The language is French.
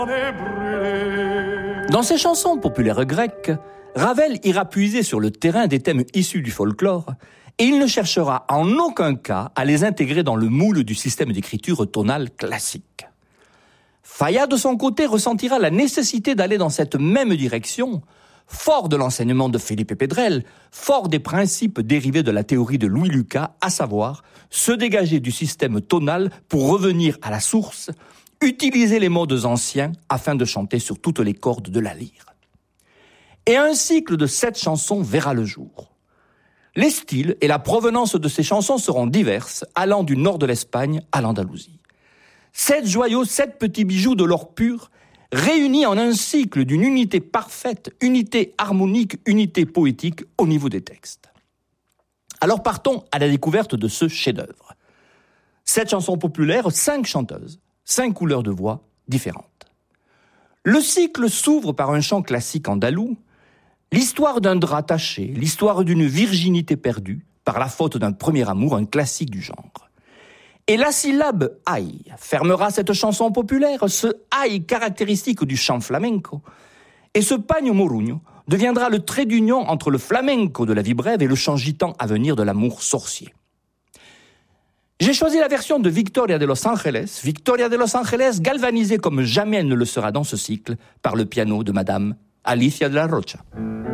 Dans ses chansons populaires grecques, Ravel ira puiser sur le terrain des thèmes issus du folklore et il ne cherchera en aucun cas à les intégrer dans le moule du système d'écriture tonale classique. Fayard, de son côté, ressentira la nécessité d'aller dans cette même direction, fort de l'enseignement de Philippe Pédrel, fort des principes dérivés de la théorie de Louis Lucas, à savoir se dégager du système tonal pour revenir à la source, utiliser les modes anciens afin de chanter sur toutes les cordes de la lyre. Et un cycle de 7 chansons verra le jour. Les styles et la provenance de ces chansons seront diverses, allant du nord de l'Espagne à l'Andalousie. 7 joyaux, 7 petits bijoux de l'or pur, réunis en un cycle d'une unité parfaite, unité harmonique, unité poétique au niveau des textes. Alors partons à la découverte de ce chef-d'œuvre. 7 chansons populaires, 5 chanteuses, 5 couleurs de voix différentes. Le cycle s'ouvre par un chant classique andalou, l'histoire d'un drap taché, l'histoire d'une virginité perdue, par la faute d'un premier amour, un classique du genre. Et la syllabe « aïe » fermera cette chanson populaire, ce « aïe » caractéristique du chant flamenco. Et ce paño moruño deviendra le trait d'union entre le flamenco de la vie brève et le chant gitan à venir de l'amour sorcier. J'ai choisi la version de Victoria de Los Angeles galvanisée comme jamais elle ne le sera dans ce cycle par le piano de Madame Alicia de la Rocha.